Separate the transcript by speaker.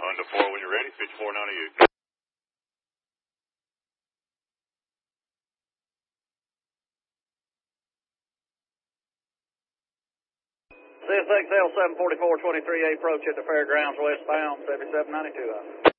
Speaker 1: On to 4 when you're ready, pitch 498.
Speaker 2: CSXL 744-23, approach at the fairgrounds westbound, 7792.